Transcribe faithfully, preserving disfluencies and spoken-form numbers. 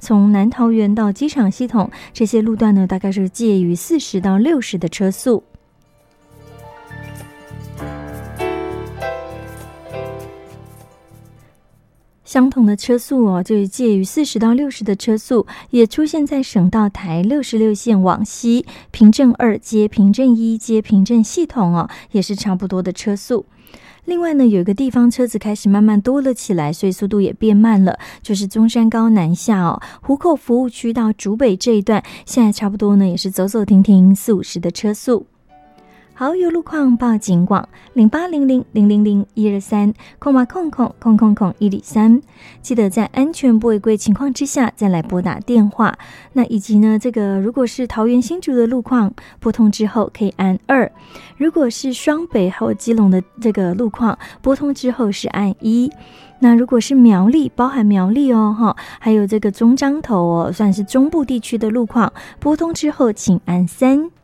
从南桃园到机场系统，这些路段呢大概是介于四十到六十的车速。相同的车速哦，就是介于四十到六十的车速，也出现在省道台六十六线往西，平镇二接平镇一接平镇系统哦，也是差不多的车速。另外呢，有一个地方车子开始慢慢多了起来，所以速度也变慢了，就是中山高南下哦，湖口服务区到竹北这一段，现在差不多呢也是走走停停四五十的车速。好，有路况报警网零八零零零零零一二三空八空空空空空一里三，记得在安全不违规情况之下再来拨打电话。那以及呢，这个如果是桃园新竹的路况，拨通之后可以按二；如果是双北或基隆的这个路况，拨通之后是按一。那如果是苗栗，包含苗栗哦，哈，还有这个中彰投哦，算是中部地区的路况，拨通之后请按三。